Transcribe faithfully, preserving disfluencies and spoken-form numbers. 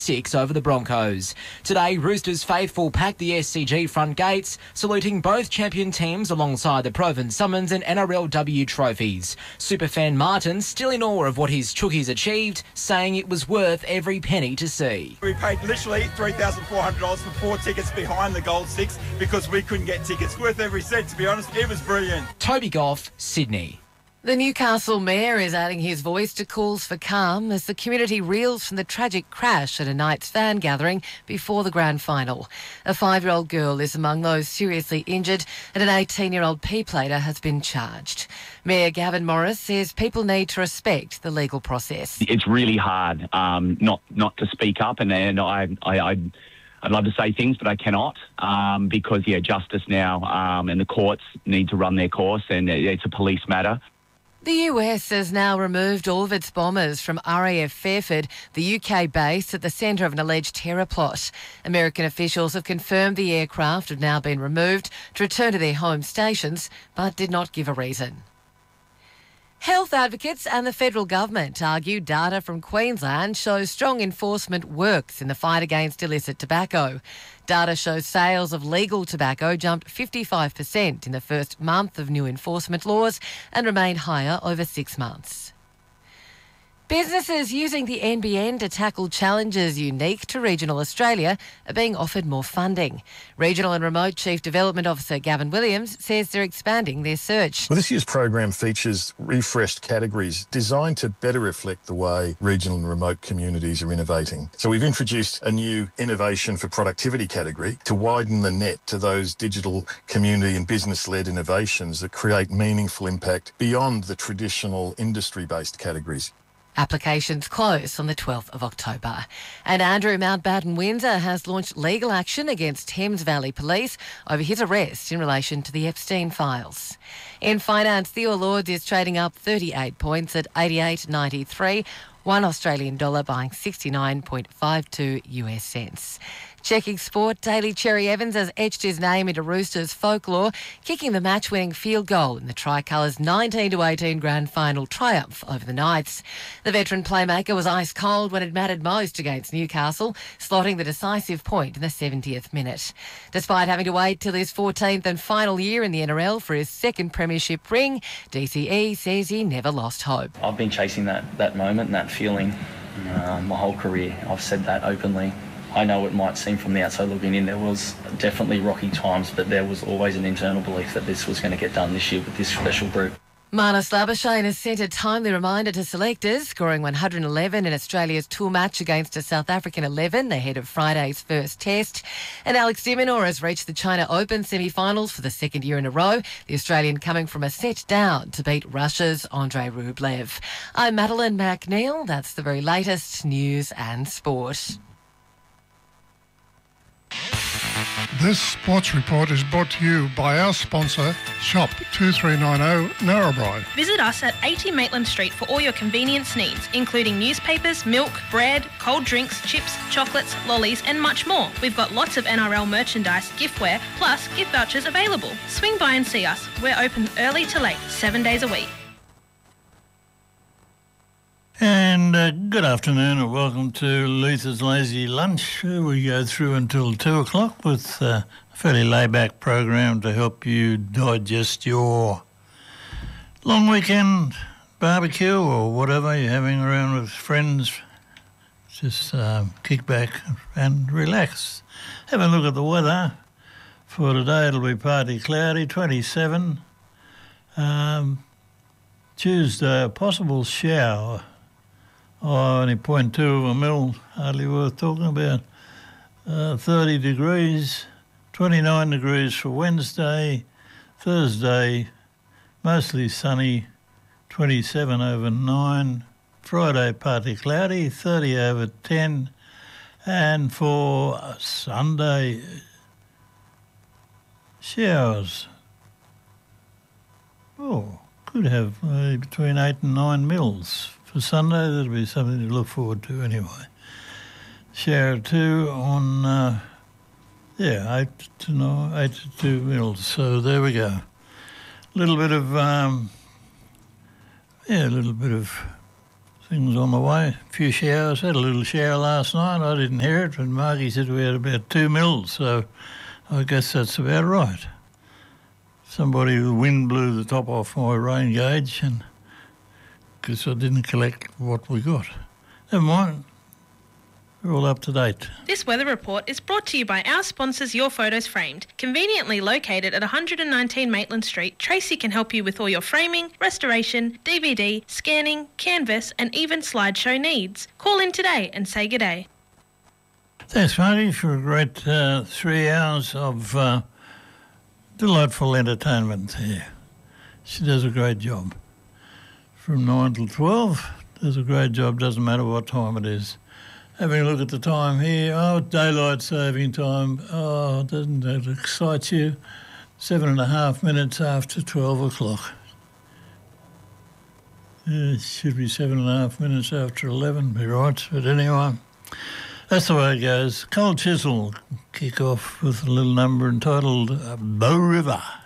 six over the Broncos. Today, Roosters faithful packed the S C G front gates, saluting both champion teams alongside the Provan Summons and N R L W trophies. Superfan Martin still in awe of what his Chookies achieved, saying it was worth every penny to see. We paid literally three thousand four hundred dollars for four tickets behind the Gold Six because we couldn't get tickets. Worth every cent, to be honest. It was brilliant. Toby Goff, Sydney. The Newcastle Mayor is adding his voice to calls for calm as the community reels from the tragic crash at a Knights fan gathering before the grand final. A five-year-old girl is among those seriously injured and an eighteen-year-old P-plater has been charged. Mayor Gavin Morris says people need to respect the legal process. It's really hard um, not not to speak up, and, and I, I, I'd, I'd love to say things, but I cannot um, because, yeah, justice now um, and the courts need to run their course, and it's a police matter. The U S has now removed all of its bombers from R A F Fairford, the U K base at the centre of an alleged terror plot. American officials have confirmed the aircraft have now been removed to return to their home stations, but did not give a reason. Health advocates and the federal government argue data from Queensland shows strong enforcement works in the fight against illicit tobacco. Data shows sales of legal tobacco jumped fifty-five percent in the first month of new enforcement laws and remained higher over six months. Businesses using the N B N to tackle challenges unique to regional Australia are being offered more funding. Regional and Remote Chief Development Officer Gavin Williams says they're expanding their search. Well, this year's program features refreshed categories designed to better reflect the way regional and remote communities are innovating. So we've introduced a new innovation for productivity category to widen the net to those digital community and business-led innovations that create meaningful impact beyond the traditional industry-based categories. Applications close on the twelfth of October. And Andrew Mountbatten Windsor has launched legal action against Thames Valley Police over his arrest in relation to the Epstein files. In finance, the All Ords is trading up thirty-eight points at eighty-eight ninety-three, one Australian dollar buying sixty-nine point five two U S cents. Checking sport, Daly Cherry Evans has etched his name into Roosters folklore, kicking the match-winning field goal in the Tricolours' nineteen to eighteen grand final triumph over the Knights. The veteran playmaker was ice cold when it mattered most against Newcastle, slotting the decisive point in the seventieth minute. Despite having to wait till his fourteenth and final year in the N R L for his second premiership ring, D C E says he never lost hope. I've been chasing that, that moment and that feeling uh, my whole career. I've said that openly. I know it might seem from the outside looking in, there was definitely rocky times, but there was always an internal belief that this was going to get done this year with this special group. Marnus Labuschagne has sent a timely reminder to selectors, scoring one hundred eleven in Australia's tour match against a South African eleven ahead of Friday's first test. And Alex de Minaur has reached the China Open semi-finals for the second year in a row, the Australian coming from a set down to beat Russia's Andrei Rublev. I'm Madeline McNeil. That's the very latest news and sport. This sports report is brought to you by our sponsor, Shop two three nine zero Narrabri. Visit us at eighty Maitland Street for all your convenience needs, including newspapers, milk, bread, cold drinks, chips, chocolates, lollies and much more. We've got lots of N R L merchandise, giftware, plus gift vouchers available. Swing by and see us. We're open early to late, seven days a week. And uh, good afternoon and welcome to Luther's Lazy Lunch. Uh, we go through until two o'clock with uh, a fairly laid-back program to help you digest your long weekend barbecue or whatever you're having around with friends. Just uh, kick back and relax. Have a look at the weather. For today it'll be partly cloudy, twenty-seven. Um, Tuesday, a possible shower. Oh, only zero point two of a mil, hardly worth talking about. Uh, thirty degrees, twenty-nine degrees for Wednesday. Thursday, mostly sunny, twenty-seven over nine. Friday, partly cloudy, thirty over ten. And for Sunday, showers. Oh, could have uh, between eight and nine mils. For Sunday, that'll be something to look forward to anyway. Shower two on, uh, yeah, eight to nine, eight to two mils. So there we go. A little bit of, um, yeah, a little bit of things on the way. A few showers. Had a little shower last night. I didn't hear it, and Margie said we had about two mils, so I guess that's about right. Somebody, the wind blew the top off my rain gauge, and because I didn't collect what we got. Never mind. We're all up to date. This weather report is brought to you by our sponsors, Your Photos Framed. Conveniently located at one hundred nineteen Maitland Street, Tracy can help you with all your framing, restoration, D V D, scanning, canvas and even slideshow needs. Call in today and say good day. Thanks, Marty, for a great uh, three hours of uh, delightful entertainment here. She does a great job. From nine till twelve, does a great job, doesn't matter what time it is. Having a look at the time here, oh, daylight saving time, oh, doesn't that excite you? Seven and a half minutes after twelve o'clock. Yeah, it should be seven and a half minutes after eleven, be right, but anyway, that's the way it goes. Cold Chisel kick off with a little number entitled uh, Bow River.